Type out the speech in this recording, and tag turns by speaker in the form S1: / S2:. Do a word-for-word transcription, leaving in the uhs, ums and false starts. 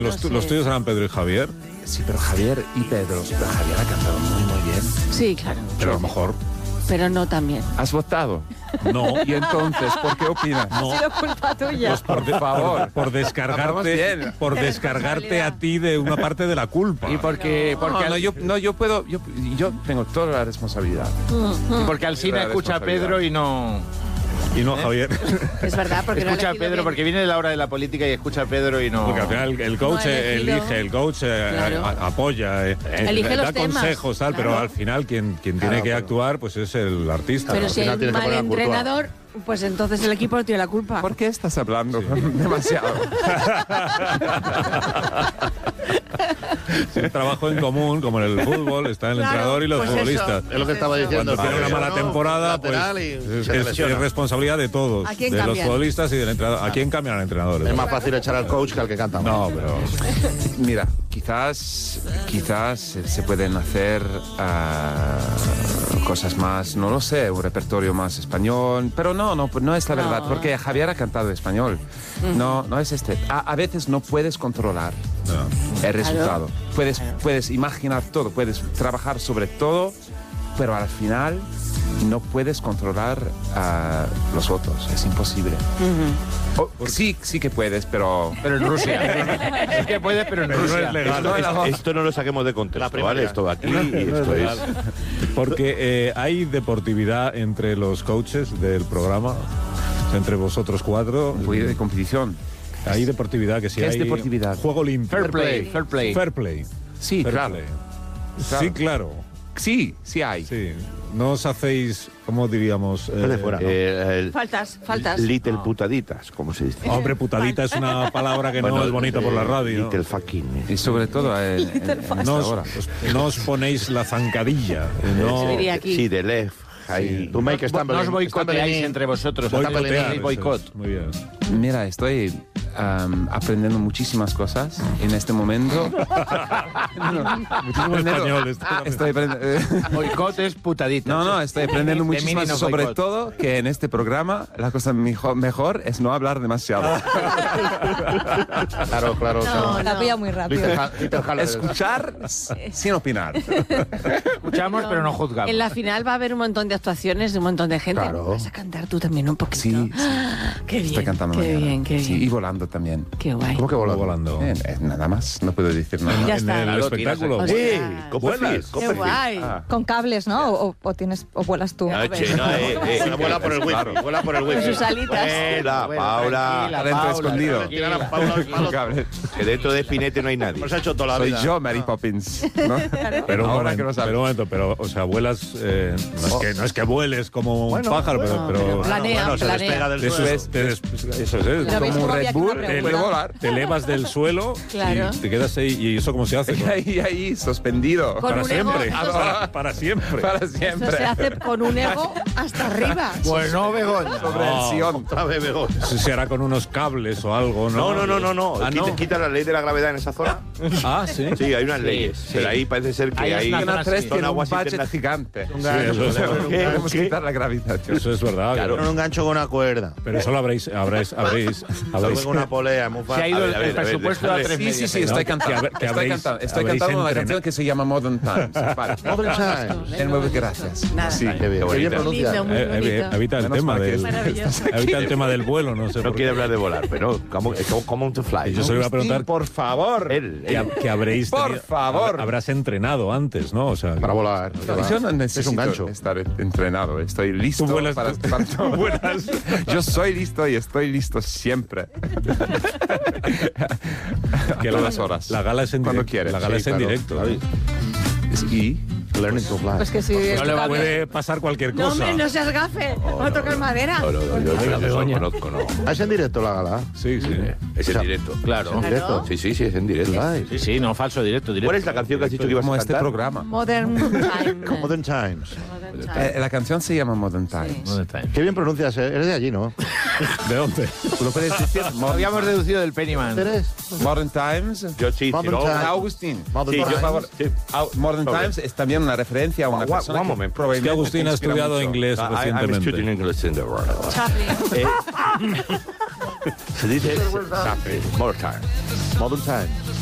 S1: Los,
S2: no sé.
S1: los tuyos eran Pedro y Javier.
S3: Sí, pero Javier y Pedro, pero Javier ha cantado muy, muy bien.
S2: Sí, claro.
S1: Pero a lo mejor
S2: Pero no también.
S3: ¿Has votado?
S1: no.
S3: Y entonces, ¿por qué opinas?
S1: No.
S2: Ha sido culpa tuya.
S1: Pues por,
S3: Por favor.
S1: por, por descargarte,
S3: Hablamos bien.
S1: por descargarte a ti de una parte de la culpa.
S3: Y porque, porque no, yo, no, yo puedo, yo, yo tengo toda la responsabilidad.
S4: Y porque Alsina
S3: La
S4: escucha a Pedro y no...
S1: Y no a Javier.
S2: Es verdad, porque no ha
S4: escucha a
S2: elegido
S4: Pedro,
S2: bien.
S4: porque viene de la hora de la política y escucha a Pedro y no...
S1: Porque al final el, el coach
S2: No ha elegido.
S1: elige, el coach eh,
S2: Claro.
S1: a- apoya, eh,
S2: Elige
S1: da
S2: los temas.
S1: consejos, tal,
S2: Claro.
S1: pero al final quien, quien tiene
S5: Claro,
S1: que
S5: pero-
S1: actuar pues es el artista.
S2: Pero
S1: ¿no?
S2: si
S5: Al
S2: hay
S5: final
S2: un
S5: tienes que
S2: mal
S5: poner a Courtois.
S2: entrenador, pues entonces el equipo no tiene la culpa.
S3: ¿Por qué estás hablando demasiado?
S1: Es un trabajo en común, como en el fútbol, está el
S2: Claro,
S1: entrenador y los
S2: pues
S1: futbolistas.
S5: Es lo que estaba diciendo.
S1: Cuando tiene una mala
S5: ¿no?
S1: temporada, pues
S5: Lateral y
S1: es,
S5: se
S1: es-
S5: lesiona.
S1: es responsabilidad de todos,
S2: ¿A quién
S1: de los
S2: cambian?
S1: futbolistas y del entrenador. ¿A quién cambian al entrenador?
S5: Es más fácil echar al coach que al que canta.
S1: No, pero
S3: Mira, quizás, quizás se pueden hacer ah, cosas más, no lo sé, un repertorio más español, pero no, no, no es la
S2: No.
S3: verdad, porque Javier ha cantado español. No, no es este. A, a veces no puedes controlar
S1: no.
S3: el resultado. Puedes, puedes imaginar todo, puedes trabajar sobre todo, pero al final no puedes controlar a los otros. Es imposible. O- sí, sí que puedes, pero...
S4: Pero en Rusia. Sí que puede, pero en
S1: Pero no
S4: Rusia.
S1: es legal.
S3: No,
S6: Esto,
S3: no.
S6: esto no lo saquemos de contexto,
S5: La primaria.
S6: ¿vale? Esto de aquí
S1: No,
S6: y
S1: no es
S6: esto
S1: legal.
S6: es...
S1: Porque eh, hay deportividad entre los coaches del programa, entre vosotros cuatro.
S3: Un poquito de competición.
S1: Hay deportividad que sí
S3: ¿Qué es
S1: hay.
S3: deportividad?
S1: Juego limpio.
S4: Fair play, fair play.
S1: Fair play.
S3: Sí,
S1: Fair
S3: claro.
S1: play.
S3: Claro.
S1: Sí, claro.
S3: Sí, sí hay.
S1: Sí. No os hacéis, ¿cómo diríamos? Eh,
S5: de fuera, ¿no?
S6: Eh, el-
S2: Faltas, faltas.
S6: Little putaditas, como se dice.
S1: Hombre, putadita es una palabra que no
S6: Bueno,
S1: es bonita por la
S6: eh,
S1: radio.
S6: Little fucking.
S3: Y sobre todo en, en- en esta
S1: No os,
S3: hora.
S1: os- no os ponéis la zancadilla. No,
S2: Se diría aquí.
S6: Sí, de left. Ahí.
S5: Tú make
S4: No os boicoteáis entre vosotros.
S1: boicotear,
S4: Hacéis
S1: eso
S4: boicot.
S1: es. Muy bien.
S3: Mira, estoy am, aprendiendo muchísimas cosas en este momento.
S1: Muchísimo español. esto.
S3: Estoy aprendiendo...
S4: Boicot es putadita.
S3: No, no, estoy aprendiendo
S4: De mini
S3: muchísimas,
S4: no
S3: sobre
S4: boicot.
S3: todo que en este programa la cosa mejor, mejor es no hablar demasiado.
S5: Claro, claro.
S2: No,
S5: claro.
S2: la pilla muy rápido.
S5: Little Ha- Little Haller.
S3: Escuchar s- sin opinar.
S4: Escuchamos, pero no juzgamos.
S2: En la final va a haber un montón de actuaciones de un montón de gente.
S5: Claro.
S2: Vas a cantar tú también un poquito.
S3: Sí, sí.
S2: ¡Ah! Qué bien.
S3: Estoy cantando
S2: Qué
S3: mañana.
S2: bien, qué bien.
S3: Sí, y volando también.
S2: Qué guay.
S5: ¿Cómo que volando?
S1: Volando.
S3: Eh, eh, nada más, no puedo decir nada.
S2: Ya
S1: En
S2: está.
S1: el
S4: Claro,
S1: espectáculo.
S2: tiras-
S6: ¡Sí!
S2: Ostras.
S6: Copperfield,
S2: Qué
S6: Copperfield.
S2: guay.
S6: Ah.
S7: Con cables, ¿no? O, o tienes o vuelas tú.
S6: No, che, no, eh, eh,
S5: Se vuela por el wifi. Vuela por el wifi.
S2: Con sus alitas.
S6: Paula, Paula.
S4: tranquila,
S3: Adentro
S4: Paula,
S3: escondido.
S4: tranquila.
S5: Tirar a Paula al palo.
S3: Cabrón.
S6: Que dentro de Spinete no hay nadie.
S5: Nos ha hecho toda la
S3: Soy
S5: vida.
S3: yo, Mary Poppins. ¿no?
S1: Pero un,
S3: Ahora
S1: momento,
S3: que lo sabes.
S1: pero un momento, pero, o sea, vuelas. eh, no, es que, no es que vueles como un
S5: Bueno,
S1: pájaro,
S5: bueno,
S1: pero. pero
S2: Planea,
S5: Bueno, se
S2: planea.
S5: despega del
S1: eso
S5: suelo.
S1: es, te des- eso es,
S2: Pero veis
S3: Como un
S2: cómo había
S3: Red
S2: aquí una
S3: Bull,
S2: pregunta.
S3: puede volar.
S1: te elevas del suelo
S2: Claro.
S1: y te quedas ahí. ¿Y eso cómo se hace?
S3: Y ahí, ahí, suspendido.
S2: Con
S1: Para
S2: un ego,
S1: siempre.
S2: esto
S1: Para, para siempre.
S3: Para
S2: Esto
S3: siempre.
S2: se hace con un ego hasta arriba.
S4: Bueno, Begoña.
S3: Sobre el Sion.
S5: Otra vez, Begoña.
S1: Eso se hará con unos cables o algo, ¿no?
S6: No, no, no, no, no.
S1: Ah,
S6: Quita,
S1: no.
S6: quita la ley de la gravedad en esa zona.
S1: Ah, sí.
S6: Sí, hay unas
S4: Sí,
S6: leyes.
S4: sí.
S6: Pero ahí parece ser que
S4: Ahí es
S6: hay.
S4: una
S3: Antena
S4: zona
S3: tres
S4: así.
S3: tiene
S6: Son
S3: un
S6: aguas
S3: budget
S6: internas-
S3: gigante.
S1: Sí, eso, es,
S3: Podemos quitar la gravedad.
S1: eso es verdad.
S6: Claro.
S5: Con un gancho con una cuerda.
S1: Pero eso lo habréis, habréis, habréis, habréis,
S5: Con una polea, muy
S4: Se ha
S5: fácil.
S4: ido
S6: A ver,
S4: el,
S6: a ver,
S4: el
S6: a ver,
S4: presupuesto a
S6: déjame-
S4: tres
S3: Sí,
S4: medias.
S3: sí, sí,
S4: ¿no?
S3: estoy
S1: que
S3: cantando.
S1: haber- que
S3: Estoy
S1: habréis-
S3: cantando, estoy
S1: habréis
S3: cantando una
S1: entrenado.
S3: canción que se llama Modern Times. Vale.
S5: Modern Times.
S3: De nuevo, gracias.
S2: Nada.
S3: Sí.
S5: Qué bien, qué bien
S2: Lindo,
S5: pronunciado.
S2: muy
S1: Eh,
S2: bonito.
S1: eh, evita el
S3: Menos
S1: tema
S3: mal que
S1: del,
S3: es
S2: Maravilloso.
S1: evita el tema del vuelo, no sé.
S6: No
S1: por
S6: quiere
S1: qué.
S6: hablar de volar, pero como, como, como to fly.
S1: Yo se lo iba a preguntar.
S3: Por favor.
S6: Él,
S1: Que,
S6: él.
S1: que habréis
S3: Por
S1: tenido-
S3: favor.
S1: hab- habrás entrenado antes, ¿no? O sea,
S5: Para volar.
S3: Yo no necesito
S5: Es un gancho.
S3: estar entrenado. Estoy listo
S1: Tú vuelas-
S3: para,
S1: tú-
S3: para
S1: tú
S3: todo.
S1: vuelas.
S3: Yo soy listo y estoy listo siempre.
S1: que
S3: Todas horas.
S1: La gala es en
S3: Cuando
S1: directo.
S3: quieres.
S1: La gala
S5: Sí,
S1: es en
S5: claro.
S1: directo.
S5: David.
S3: Y
S5: Learning to fly.
S7: Pues que sí.
S1: No le puede pasar cualquier
S2: No,
S1: cosa.
S2: hombre, no seas gafe. Va a tocar madera.
S6: No, no, no, yo yo no lo conozco, no.
S5: Ah, es en directo la gala.
S1: Sí, sí.
S6: Es en directo.
S4: Claro.
S5: En directo.
S6: Sí, sí, sí, es en directo.
S5: Live.
S4: Sí, sí, no, falso, directo, directo.
S6: ¿Cuál es la canción que has dicho que ibas
S3: como
S6: a
S3: este
S6: cantar?
S3: programa.
S2: Modern Time.
S5: Modern Times.
S2: Modern Time.
S3: Eh, la canción se llama Modern Times.
S4: ¿Dónde está?
S5: Qué bien pronuncias, ¿eh? Eres de allí, ¿no?
S1: ¿De dónde?
S3: ¿Tú lo puedes decir?
S4: Lo
S3: Modern,
S4: habíamos deducido del Pennyman.
S5: ¿Eres?
S3: Modern Times.
S6: Yo sí,
S5: Modern
S6: sí, no.
S5: Times.
S3: Agustín.
S5: Modern
S6: Sí, yo,
S5: Times.
S6: por favor. Sí.
S3: Au- Modern
S6: Sobre.
S3: Times es también una referencia a una
S6: One-
S3: persona
S6: one
S3: que
S6: moment.
S1: Es que
S3: probablemente
S1: Agustín
S3: te
S1: ha
S3: inspira
S1: estudiado
S3: mucho.
S1: inglés
S6: I- I'm
S1: recientemente.
S6: studying English in the world.
S2: Chaplin.
S6: Eh, se dice Chaplin, Modern Time.
S5: Modern Times.